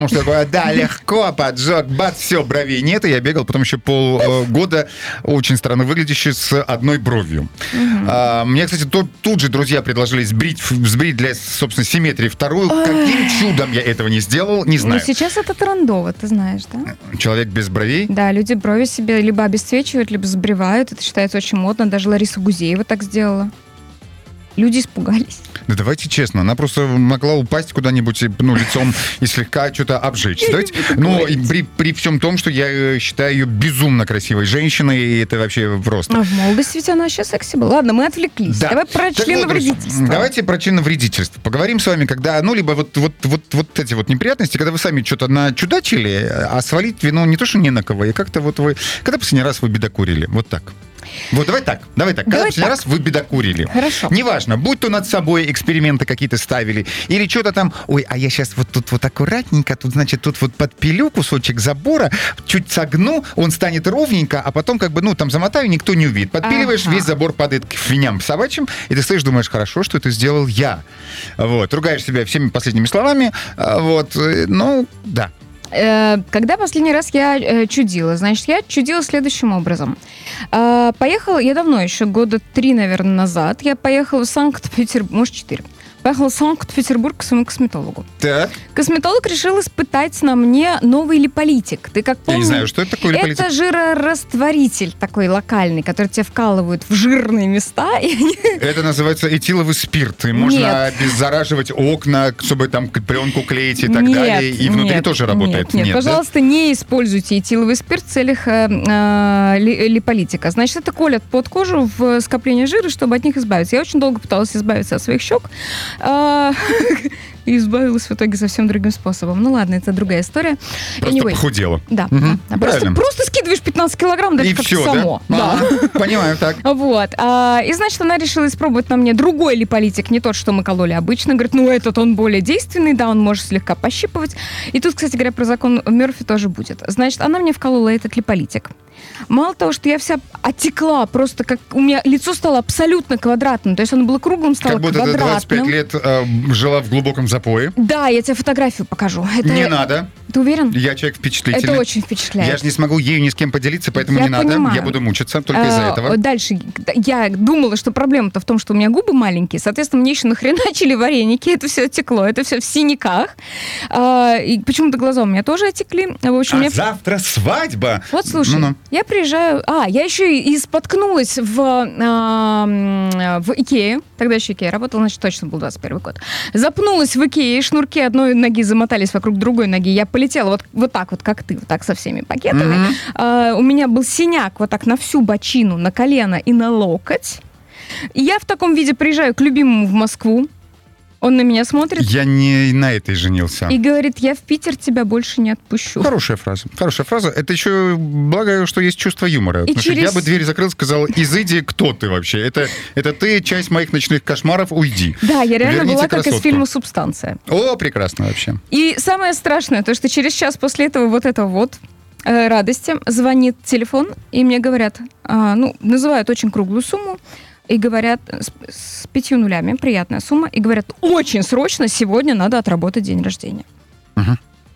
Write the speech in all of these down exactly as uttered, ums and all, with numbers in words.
Потому что, да, легко, поджог, бац, все, бровей нет. И я бегал потом еще полгода очень странно выглядящий с одной бровью. Угу. А, мне, кстати, тут, тут же друзья предложили сбрить, сбрить для, собственно, симметрии вторую. Ой. Каким чудом я этого не сделал, не знаю. Ну, сейчас это трендово, ты знаешь, да? Человек без бровей? Да, люди брови себе либо обесцвечивают, либо сбривают. Это считается очень модно. Даже Лариса Гузеева так сделала. Люди испугались. Да давайте честно, она просто могла упасть куда-нибудь, ну, лицом и слегка что-то обжечь. Давайте, ну, при, при всем том, что я считаю ее безумно красивой женщиной, и это вообще просто... А в молодости ведь она еще секси была. Ладно, мы отвлеклись. Да. Давай про членовредительство. Вот, давайте про членовредительство. Поговорим с вами, когда, ну, либо вот, вот, вот, вот эти вот неприятности, когда вы сами что-то начудачили, а свалить вину не то, что не на кого, и как-то вот вы... Когда последний раз вы бедокурили? Вот так. Вот давай так, давай так. Когда давай последний так. раз вы бедокурили? Хорошо. Неважно, будь то над собой эксперименты какие-то ставили, или что-то там, ой, а я сейчас вот тут вот аккуратненько, тут, значит, тут вот подпилю кусочек забора, чуть согну, он станет ровненько, а потом как бы, ну, там замотаю, никто не увидит. Подпиливаешь, ага. Весь забор падает к свиням собачьим, и ты стоишь, думаешь, хорошо, что это сделал я. Вот, ругаешь себя всеми последними словами, вот, ну, да. Когда последний раз я чудила? Значит, я чудила следующим образом. Поехала, я давно, еще года три, наверное, назад, я поехала в Санкт-Петербург, может, четыре. Поехала в Санкт-Петербург к своему косметологу. Так. Косметолог решил испытать на мне новый липолитик. Ты как помнишь? Я не знаю, что это такое липолитик. Это жирорастворитель такой локальный, который тебе вкалывают в жирные места. Это называется этиловый спирт. И можно нет. обеззараживать окна, чтобы там пленку клеить и так нет, далее. И внутри нет, тоже работает. Нет, нет, нет, пожалуйста, да? Не используйте этиловый спирт в целях э, э, липолитика. Значит, это колят под кожу в скопление жира, чтобы от них избавиться. Я очень долго пыталась избавиться от своих щек. И избавилась в итоге совсем другим способом. Ну ладно, это другая история. Просто anyway. Похудела. Да. Угу. да. Просто, просто скидываешь пятнадцать килограмм, дальше как-то все, само. Да? Да. А, понимаю, так. Вот. А, и значит, она решила испробовать на мне другой липолитик, не тот, что мы кололи обычно. Говорит, ну этот он более действенный, да, он может слегка пощипывать. И тут, кстати говоря, про закон Мерфи тоже будет. Значит, она мне вколола этот липолитик. Мало того, что я вся отекла, просто как у меня лицо стало абсолютно квадратным. То есть оно было круглым, стало как будто квадратным. Как будто ты двадцать пять лет э, жила в глубоком запое. Да, я тебе фотографию покажу. Это... Не надо. Ты уверен? Я человек впечатлительный. Это очень впечатляет. Я же не смогу ею ни с кем поделиться, поэтому я не надо. Понимаю. Я буду мучиться только а, из-за этого. Дальше. Я думала, что проблема-то в том, что у меня губы маленькие. Соответственно, мне еще нахреначили вареники. Это все отекло. Это все в синяках. А, и почему-то глаза у меня тоже отекли. В общем, а меня... завтра свадьба. Вот, слушай, Ну-ну. я приезжаю... А, я еще и споткнулась в, а, в Икее. Тогда еще Икея работала, значит, точно был двадцать первый год. Запнулась в Икее, шнурки одной ноги замотались вокруг другой ноги. Я полетела вот, вот так вот, как ты, вот так со всеми пакетами. Mm-hmm. А, у меня был синяк вот так на всю бочину, на колено и на локоть. И я в таком виде приезжаю к любимому в Москву. Он на меня смотрит. Я не на этой женился. И говорит, я в Питер тебя больше не отпущу. Хорошая фраза. Хорошая фраза. Это еще благо, что есть чувство юмора. И через... Я бы дверь закрыл и сказал, изыди, кто ты вообще? Это, это ты, часть моих ночных кошмаров, уйди. Да, я реально Верните была красотку. Как из фильма «Субстанция». О, прекрасно вообще. И самое страшное, то, что через час после этого вот этого вот э, радости звонит телефон, и мне говорят, э, ну, называют очень круглую сумму, и говорят, с, с пятью нулями, приятная сумма, и говорят, очень срочно сегодня надо отработать день рождения. Угу.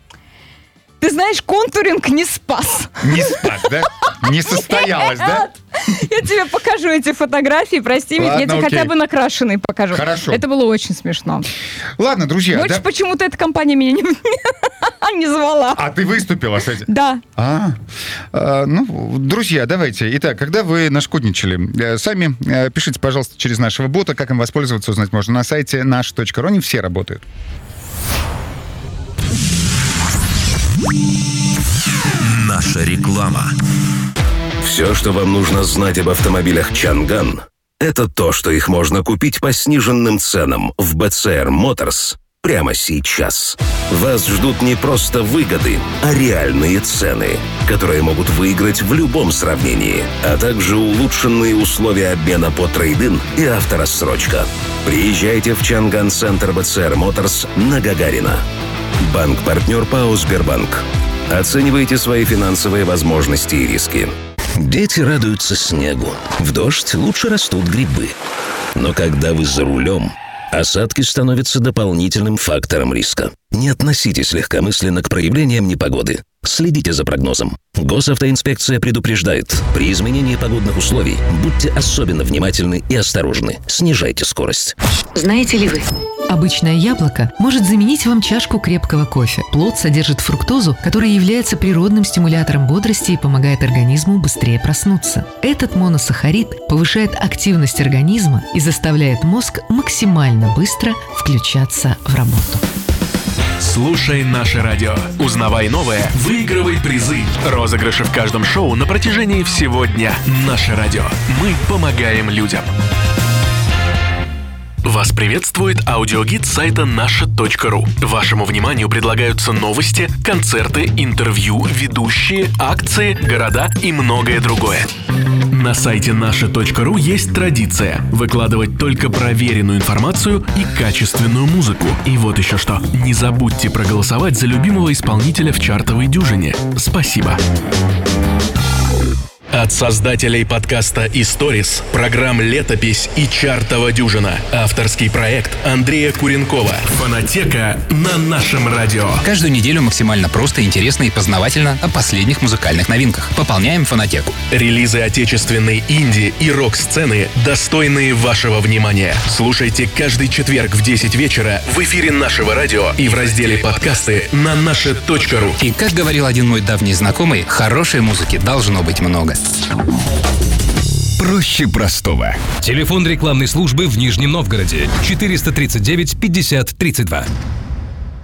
Ты знаешь, контуринг не спас. Не спас, да? Не состоялось, да? Я тебе покажу эти фотографии, прости меня, я тебе окей. хотя бы накрашенные покажу. Хорошо. Это было очень смешно. Ладно, друзья. Больше да... почему-то эта компания меня не, не звала. А ты выступила с этим? Да. А, а, ну, друзья, давайте. Итак, когда вы нашкодничали, сами пишите, пожалуйста, через нашего бота, как им воспользоваться, узнать можно на сайте наш точка ру, они все работают. Наша реклама. Все, что вам нужно знать об автомобилях Чанган, это то, что их можно купить по сниженным ценам в би си ар Motors прямо сейчас. Вас ждут не просто выгоды, а реальные цены, которые могут выиграть в любом сравнении, а также улучшенные условия обмена по трейд-ин и авторассрочка. Приезжайте в Чанган-центр би си ар Motors на Гагарина. Банк-партнер ПАО «Сбербанк». Оценивайте свои финансовые возможности и риски. Дети радуются снегу. В дождь лучше растут грибы. Но когда вы за рулем, осадки становятся дополнительным фактором риска. Не относитесь легкомысленно к проявлениям непогоды. Следите за прогнозом. Госавтоинспекция предупреждает, при изменении погодных условий будьте особенно внимательны и осторожны. Снижайте скорость. Знаете ли вы? Обычное яблоко может заменить вам чашку крепкого кофе. Плод содержит фруктозу, которая является природным стимулятором бодрости и помогает организму быстрее проснуться. Этот моносахарид повышает активность организма и заставляет мозг максимально быстро включаться в работу. Слушай наше радио. Узнавай новое, выигрывай призы. Розыгрыши в каждом шоу на протяжении всего дня. Наше радио. Мы помогаем людям. Вас приветствует аудиогид сайта наша точка ру. Вашему вниманию предлагаются новости, концерты, интервью, ведущие, акции, города и многое другое. На сайте наша точка ру есть традиция выкладывать только проверенную информацию и качественную музыку. И вот еще что. Не забудьте проголосовать за любимого исполнителя в чартовой дюжине. Спасибо. От создателей подкаста «Историс», программ «Летопись» и «Чартова дюжина». Авторский проект Андрея Куренкова. Фонотека на нашем радио. Каждую неделю максимально просто, интересно и познавательно о последних музыкальных новинках. Пополняем фонотеку. Релизы отечественной инди и рок-сцены, достойные вашего внимания. Слушайте каждый четверг в десять вечера в эфире нашего радио и в разделе «Подкасты» на наша точка ру. И, как говорил один мой давний знакомый, хорошей музыки должно быть много. Проще простого. Телефон рекламной службы в Нижнем Новгороде четыреста тридцать девять пятьдесят тридцать два.